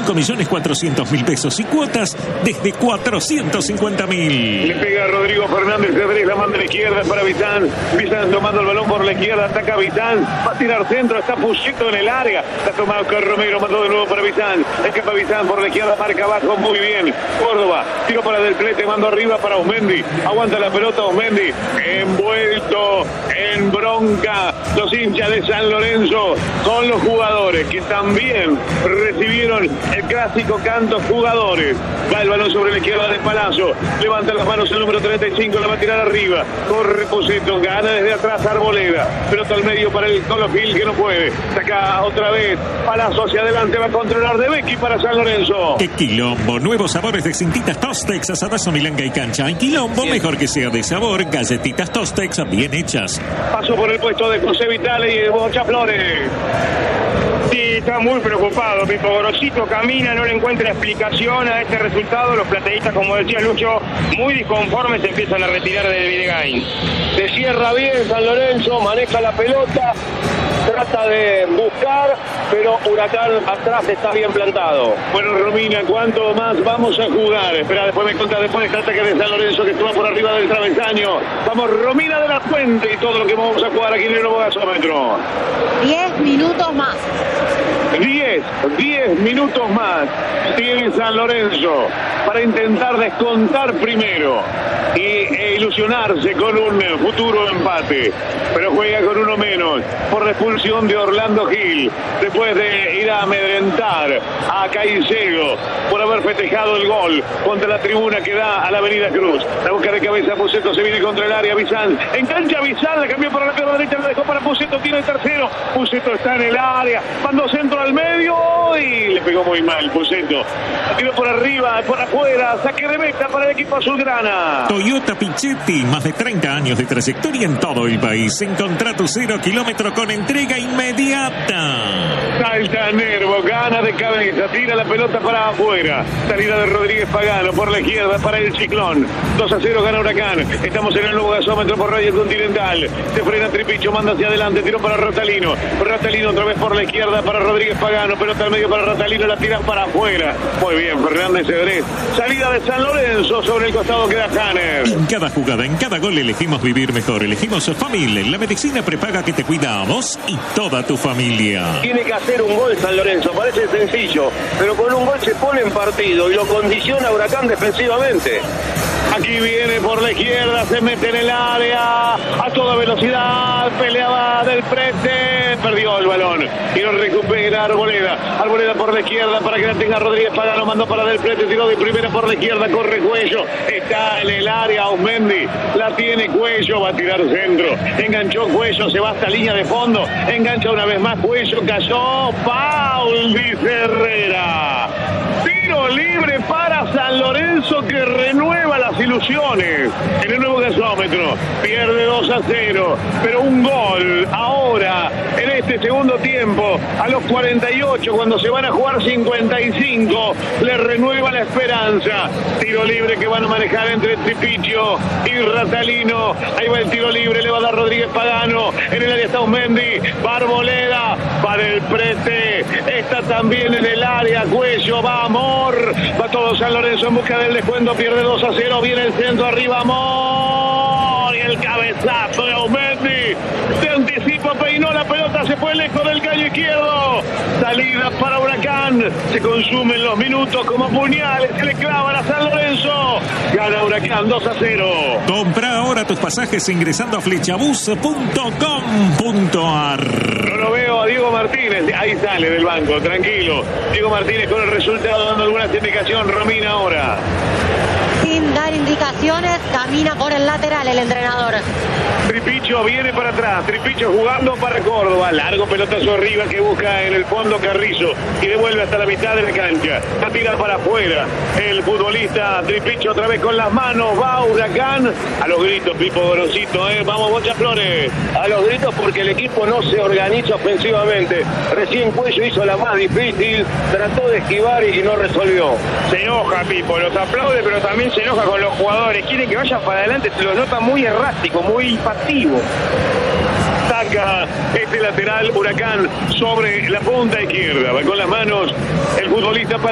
5.400.000 pesos y cuotas desde 450.000. Le pega a Rodrigo Fernández de Vélez, la manda a la izquierda para Vitán. Vitán tomando el balón por la izquierda, ataca Vitán, va a tirar centro, está Pucito en el área. Está tomado con Romero, mandó de nuevo para Vitán. Escapa Vitán por la izquierda, marca abajo, muy bien. Córdoba, tiro para Del Plete, mando arriba para Osmendi. Aguanta la pelota Osmendi, envuelto en bronca los hinchas de San Lorenzo con los jugadores que también recibieron el clásico canto jugadores. Va el balón sobre la izquierda de Palazzo, levanta las manos el número 35, la va a tirar arriba, corre Pucito, gana desde atrás Arboleda, pelota al medio para el Colo Gil que no puede, saca otra vez Palazzo hacia adelante, va a controlar de Becky para San Lorenzo. ¡Qué quilombo! Nuevos sabores de cintitas Tostex, asadazo, milanga y cancha. En quilombo, mejor que sea de sabor, galletitas Tostex bien hechas. Paso por el puesto de José Vitale y de Bocha Flores. Sí, está muy preocupado, Pipo. Gorosito camina, no le encuentra explicación a este resultado. Los plateístas, como decía Lucho, muy disconformes, se empiezan a retirar del Videgain. Se cierra bien San Lorenzo, maneja la pelota, trata de buscar, pero Huracán atrás está bien plantado. Bueno, Romina, ¿cuánto más vamos a jugar? Espera, después me cuenta después de este ataque de San Lorenzo que estuvo por arriba del travesaño. Vamos, Romina de la Fuente y todo lo que vamos a jugar aquí en el nuevo gasómetro. 10 minutos más. 10 minutos más tiene San Lorenzo para intentar descontar primero e ilusionarse con un futuro empate, pero juega con uno menos por la expulsión de Orlando Gil después de ir a amedrentar a Caicedo por haber festejado el gol contra la tribuna que da a la Avenida Cruz. La busca de cabeza Pucetto, se viene contra el área, Bizán engancha a Bizán, la cambió por la pierna derecha, la dejó para Pucetto, tiene el tercero, Pucetto está en el área, mandó centro al medio y le pegó muy mal Pucetto, la tiró por arriba, por afuera, saque de meta para el equipo azulgrana. Toyota Pichetti, más de 30 años de trayectoria en todo el país. Encontrá tu 0 kilómetro con entrega inmediata. Salta Nervo, gana de cabeza, tira la pelota para afuera. Salida de Rodríguez Pagano por la izquierda para el Ciclón. 2-0 gana Huracán. Estamos en el nuevo gasómetro por Radio Continental. Se frena Tripicho, manda hacia adelante, tiró para Ratalino. Ratalino otra vez por la izquierda para Rodríguez Pagano. Pelota al medio para Ratalino, la tira para afuera. Muy bien, Fernández Cedrés. Salida de San Lorenzo, sobre el costado queda Hanner. En cada jugada, en cada gol elegimos vivir mejor. Elegimos Famil, la medicina prepaga que te cuida a vos y toda tu familia. Tiene que hacer un gol San Lorenzo, parece sencillo, pero con un gol se pone en partido y lo condiciona Huracán defensivamente. Aquí viene por la izquierda, se mete en el área, a toda velocidad, peleaba Del Prete, perdió el balón y lo recupera Arboleda. Arboleda por la izquierda para que la tenga Rodríguez Pagano, mandó para Del Prete, tiró de primera por la izquierda, corre Cuello, está en el área Osmendi, la tiene Cuello, va a tirar centro, enganchó Cuello, se va hasta línea de fondo, engancha una vez más Cuello, cayó, Paul, dice Herrera. Tiro libre para San Lorenzo que renueva las ilusiones en el nuevo gasómetro. Pierde 2-0, pero un gol ahora en este segundo tiempo, a los 48, cuando se van a jugar 55, le renueva la esperanza. Tiro libre que van a manejar entre Tripicho y Ratalino. Ahí va el tiro libre, le va a dar Rodríguez Pagano. En el área está Osmendi, va Arboleda, va Del Prete, está también en el área Cuello, va Amor, va todo San Lorenzo en busca del descuento, pierde 2-0, viene el centro arriba Amor y el cabezazo de Osmendi, de anticipo peinó la pelota, se fue lejos del caño izquierdo, salida para Huracán, se consumen los minutos como puñales, se le clavan a San Lorenzo, gana Huracán 2-0. Compra ahora tus pasajes ingresando a flechabus.com.ar. No lo veo a Diego Martínez, ahí sale del banco, tranquilo. Diego Martínez con el resultado dando alguna indicación, Romina ahora. Sin dar indicaciones, camina por el lateral el entrenador. Tripicho viene para atrás, Tripicho jugando para Córdoba, largo pelotazo arriba que busca en el fondo Carrizo y devuelve hasta la mitad de la cancha, la tira para afuera el futbolista Tripicho otra vez con las manos, va Huracán, a los gritos Pipo Gorosito, vamos Bocha Flores, a los gritos porque el equipo no se organiza ofensivamente, recién Cuello hizo la más difícil, trató de esquivar y no resolvió. Se enoja Pipo, los aplaude pero también se enoja con los jugadores, quiere que vayan para adelante, se lo nota muy errático, muy pasivo. Saca este lateral Huracán sobre la punta izquierda, va con las manos el futbolista para